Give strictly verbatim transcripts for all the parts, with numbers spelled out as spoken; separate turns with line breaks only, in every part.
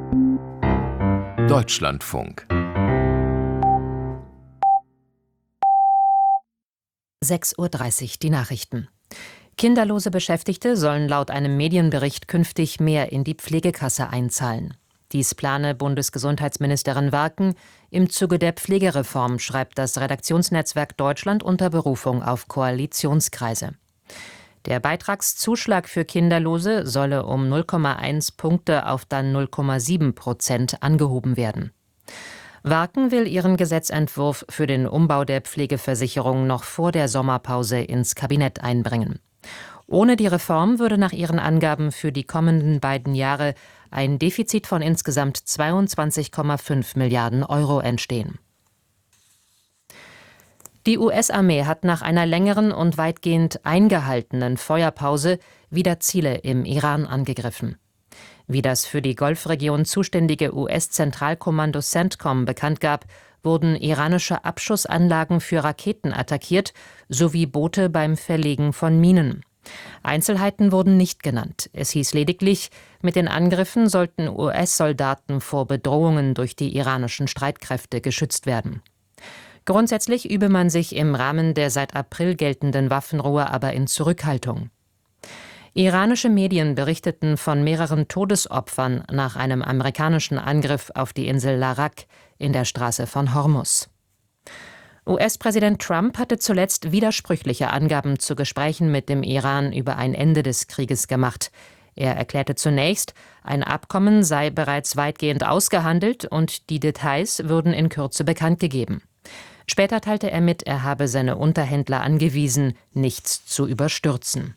Deutschlandfunk.
sechs Uhr dreißig, die Nachrichten. Kinderlose Beschäftigte sollen laut einem Medienbericht künftig mehr in die Pflegekasse einzahlen. Dies plane Bundesgesundheitsministerin Warken im Zuge der Pflegereform, schreibt das Redaktionsnetzwerk Deutschland unter Berufung auf Koalitionskreise. Der Beitragszuschlag für Kinderlose solle um null Komma eins Punkte auf dann null Komma sieben Prozent angehoben werden. Warken will ihren Gesetzentwurf für den Umbau der Pflegeversicherung noch vor der Sommerpause ins Kabinett einbringen. Ohne die Reform würde nach ihren Angaben für die kommenden beiden Jahre ein Defizit von insgesamt zweiundzwanzig Komma fünf Milliarden Euro entstehen. Die U S-Armee hat nach einer längeren und weitgehend eingehaltenen Feuerpause wieder Ziele im Iran angegriffen. Wie das für die Golfregion zuständige U S-Zentralkommando CENTCOM bekannt gab, wurden iranische Abschussanlagen für Raketen attackiert, sowie Boote beim Verlegen von Minen. Einzelheiten wurden nicht genannt. Es hieß lediglich, mit den Angriffen sollten U S-Soldaten vor Bedrohungen durch die iranischen Streitkräfte geschützt werden. Grundsätzlich übe man sich im Rahmen der seit April geltenden Waffenruhe aber in Zurückhaltung. Iranische Medien berichteten von mehreren Todesopfern nach einem amerikanischen Angriff auf die Insel Larak in der Straße von Hormuz. U S-Präsident Trump hatte zuletzt widersprüchliche Angaben zu Gesprächen mit dem Iran über ein Ende des Krieges gemacht. Er erklärte zunächst, ein Abkommen sei bereits weitgehend ausgehandelt und die Details würden in Kürze bekannt gegeben. Später teilte er mit, er habe seine Unterhändler angewiesen, nichts zu überstürzen.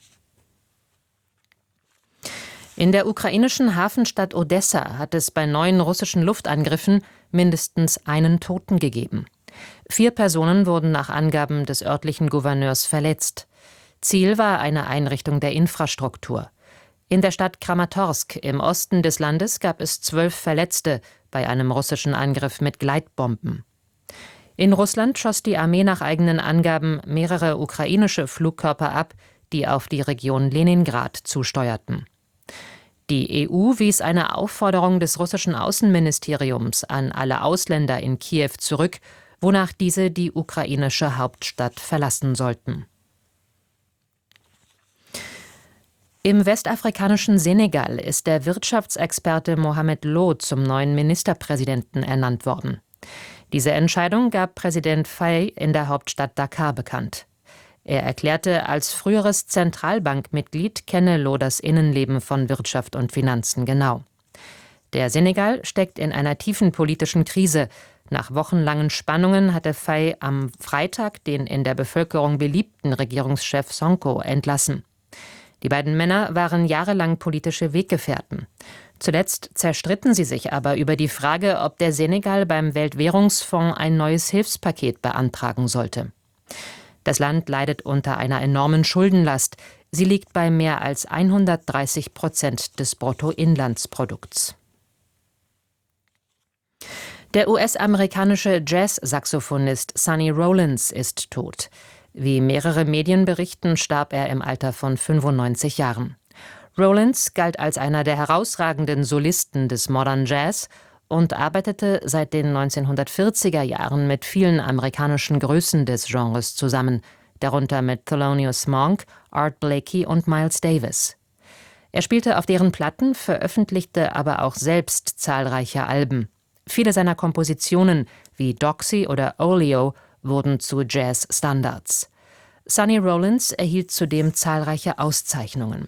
In der ukrainischen Hafenstadt Odessa hat es bei neuen russischen Luftangriffen mindestens einen Toten gegeben. Vier Personen wurden nach Angaben des örtlichen Gouverneurs verletzt. Ziel war eine Einrichtung der Infrastruktur. In der Stadt Kramatorsk im Osten des Landes gab es zwölf Verletzte bei einem russischen Angriff mit Gleitbomben. In Russland schoss die Armee nach eigenen Angaben mehrere ukrainische Flugkörper ab, die auf die Region Leningrad zusteuerten. Die E U wies eine Aufforderung des russischen Außenministeriums an alle Ausländer in Kiew zurück, wonach diese die ukrainische Hauptstadt verlassen sollten. Im westafrikanischen Senegal ist der Wirtschaftsexperte Mohamed Lo zum neuen Ministerpräsidenten ernannt worden. Diese Entscheidung gab Präsident Faye in der Hauptstadt Dakar bekannt. Er erklärte, als früheres Zentralbankmitglied kenne Lo das Innenleben von Wirtschaft und Finanzen genau. Der Senegal steckt in einer tiefen politischen Krise. Nach wochenlangen Spannungen hatte Faye am Freitag den in der Bevölkerung beliebten Regierungschef Sonko entlassen. Die beiden Männer waren jahrelang politische Weggefährten. Zuletzt zerstritten sie sich aber über die Frage, ob der Senegal beim Weltwährungsfonds ein neues Hilfspaket beantragen sollte. Das Land leidet unter einer enormen Schuldenlast. Sie liegt bei mehr als hundertdreißig Prozent des Bruttoinlandsprodukts. Der U S-amerikanische Jazz-Saxophonist Sonny Rollins ist tot. Wie mehrere Medien berichten, starb er im Alter von fünfundneunzig Jahren. Rollins galt als einer der herausragenden Solisten des Modern Jazz und arbeitete seit den neunzehnhundertvierziger Jahren mit vielen amerikanischen Größen des Genres zusammen, darunter mit Thelonious Monk, Art Blakey und Miles Davis. Er spielte auf deren Platten, veröffentlichte aber auch selbst zahlreiche Alben. Viele seiner Kompositionen, wie Doxy oder Oleo, wurden zu Jazz-Standards. Sonny Rollins erhielt zudem zahlreiche Auszeichnungen.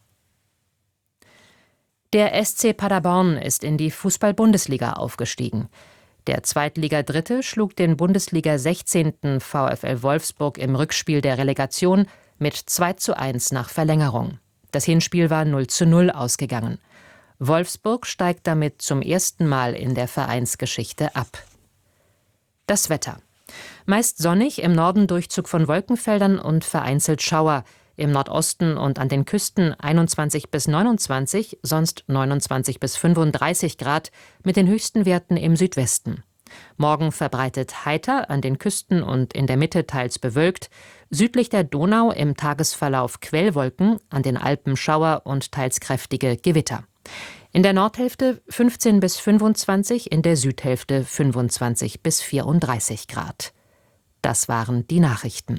Der S C Paderborn ist in die Fußball-Bundesliga aufgestiegen. Der Zweitliga-Dritte schlug den Bundesliga-sechzehnten VfL Wolfsburg im Rückspiel der Relegation mit zwei zu eins nach Verlängerung. Das Hinspiel war null zu null ausgegangen. Wolfsburg steigt damit zum ersten Mal in der Vereinsgeschichte ab. Das Wetter. Meist sonnig, im Norden Durchzug von Wolkenfeldern und vereinzelt Schauer. Im Nordosten und an den Küsten einundzwanzig bis neunundzwanzig, sonst neunundzwanzig bis fünfunddreißig Grad, mit den höchsten Werten im Südwesten. Morgen verbreitet heiter, an den Küsten und in der Mitte teils bewölkt. Südlich der Donau im Tagesverlauf Quellwolken, an den Alpen Schauer und teils kräftige Gewitter. In der Nordhälfte fünfzehn bis fünfundzwanzig, in der Südhälfte fünfundzwanzig bis vierunddreißig Grad. Das waren die Nachrichten.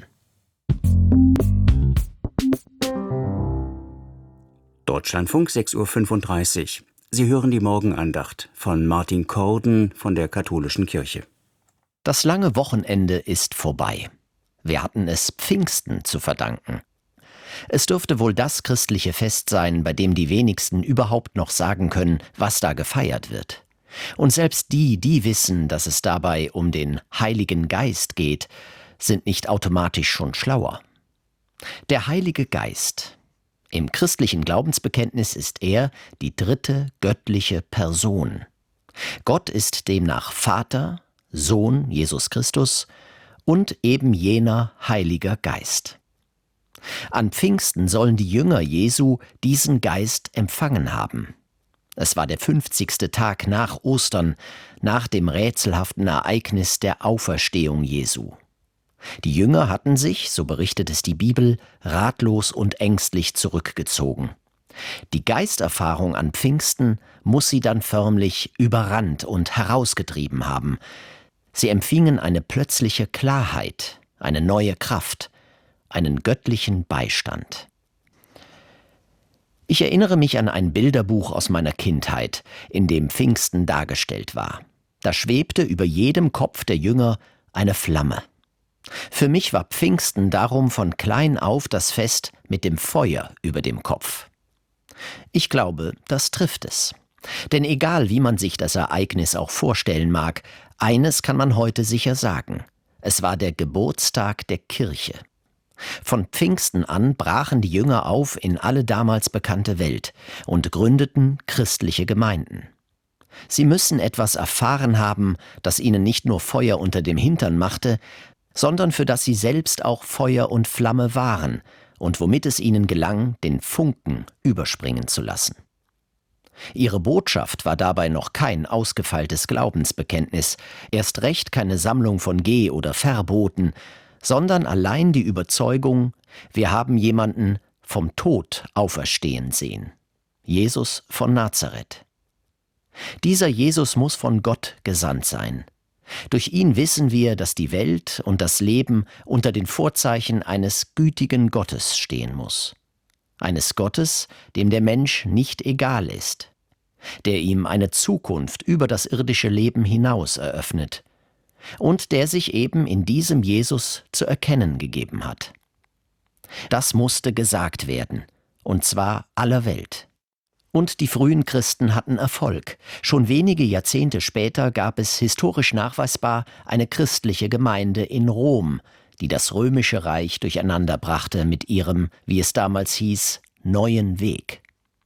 Deutschlandfunk sechs Uhr fünfunddreißig. Sie hören die Morgenandacht von Martin Corden von der Katholischen Kirche.
Das lange Wochenende ist vorbei. Wir hatten es Pfingsten zu verdanken. Es dürfte wohl das christliche Fest sein, bei dem die wenigsten überhaupt noch sagen können, was da gefeiert wird. Und selbst die, die wissen, dass es dabei um den Heiligen Geist geht, sind nicht automatisch schon schlauer. Der Heilige Geist. Im christlichen Glaubensbekenntnis ist er die dritte göttliche Person. Gott ist demnach Vater, Sohn Jesus Christus und eben jener Heiliger Geist. An Pfingsten sollen die Jünger Jesu diesen Geist empfangen haben. Es war der fünfzigste Tag nach Ostern, nach dem rätselhaften Ereignis der Auferstehung Jesu. Die Jünger hatten sich, so berichtet es die Bibel, ratlos und ängstlich zurückgezogen. Die Geisterfahrung an Pfingsten muss sie dann förmlich überrannt und herausgetrieben haben. Sie empfingen eine plötzliche Klarheit, eine neue Kraft, einen göttlichen Beistand. Ich erinnere mich an ein Bilderbuch aus meiner Kindheit, in dem Pfingsten dargestellt war. Da schwebte über jedem Kopf der Jünger eine Flamme. Für mich war Pfingsten darum von klein auf das Fest mit dem Feuer über dem Kopf. Ich glaube, das trifft es. Denn egal wie man sich das Ereignis auch vorstellen mag, eines kann man heute sicher sagen: Es war der Geburtstag der Kirche. Von Pfingsten an brachen die Jünger auf in alle damals bekannte Welt und gründeten christliche Gemeinden. Sie müssen etwas erfahren haben, das ihnen nicht nur Feuer unter dem Hintern machte, sondern für das sie selbst auch Feuer und Flamme waren und womit es ihnen gelang, den Funken überspringen zu lassen. Ihre Botschaft war dabei noch kein ausgefeiltes Glaubensbekenntnis, erst recht keine Sammlung von Geh- oder Verboten, sondern allein die Überzeugung, wir haben jemanden vom Tod auferstehen sehen. Jesus von Nazareth. Dieser Jesus muss von Gott gesandt sein. Durch ihn wissen wir, dass die Welt und das Leben unter den Vorzeichen eines gütigen Gottes stehen muss. Eines Gottes, dem der Mensch nicht egal ist, der ihm eine Zukunft über das irdische Leben hinaus eröffnet und der sich eben in diesem Jesus zu erkennen gegeben hat. Das musste gesagt werden, und zwar aller Welt. Und die frühen Christen hatten Erfolg. Schon wenige Jahrzehnte später gab es historisch nachweisbar eine christliche Gemeinde in Rom, die das römische Reich durcheinander brachte mit ihrem, wie es damals hieß, neuen Weg.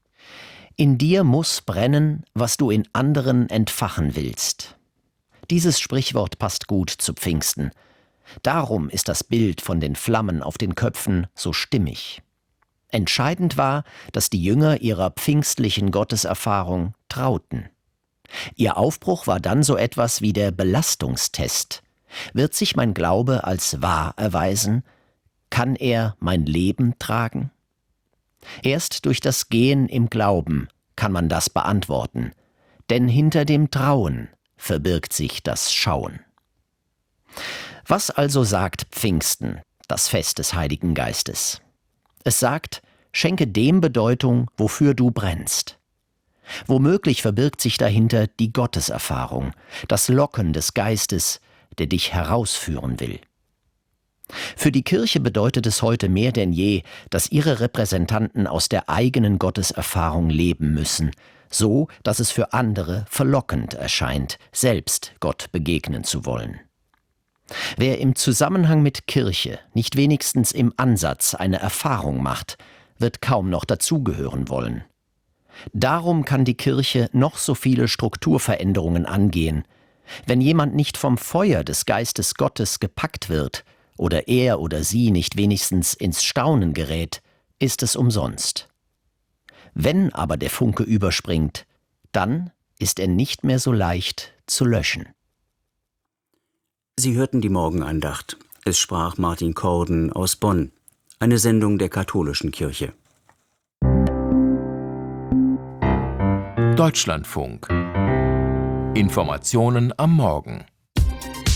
In dir muss brennen, was du in anderen entfachen willst. Dieses Sprichwort passt gut zu Pfingsten. Darum ist das Bild von den Flammen auf den Köpfen so stimmig. Entscheidend war, dass die Jünger ihrer pfingstlichen Gotteserfahrung trauten. Ihr Aufbruch war dann so etwas wie der Belastungstest. Wird sich mein Glaube als wahr erweisen? Kann er mein Leben tragen? Erst durch das Gehen im Glauben kann man das beantworten, denn hinter dem Trauen verbirgt sich das Schauen. Was also sagt Pfingsten, das Fest des Heiligen Geistes? Es sagt, schenke dem Bedeutung, wofür du brennst. Womöglich verbirgt sich dahinter die Gotteserfahrung, das Locken des Geistes, der dich herausführen will. Für die Kirche bedeutet es heute mehr denn je, dass ihre Repräsentanten aus der eigenen Gotteserfahrung leben müssen, so dass es für andere verlockend erscheint, selbst Gott begegnen zu wollen. Wer im Zusammenhang mit Kirche nicht wenigstens im Ansatz eine Erfahrung macht, wird kaum noch dazugehören wollen. Darum kann die Kirche noch so viele Strukturveränderungen angehen. Wenn jemand nicht vom Feuer des Geistes Gottes gepackt wird oder er oder sie nicht wenigstens ins Staunen gerät, ist es umsonst. Wenn aber der Funke überspringt, dann ist er nicht mehr so leicht zu löschen.
Sie hörten die Morgenandacht. Es sprach Martin Corden aus Bonn, eine Sendung der Katholischen Kirche.
Deutschlandfunk. Informationen am Morgen.